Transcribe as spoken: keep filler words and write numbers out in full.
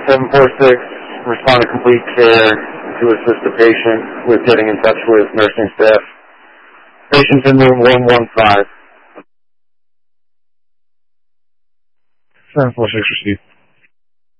seven four six, respond to complete care to assist the patient with getting in touch with nursing staff. Patient's in room one one five. seven four six received.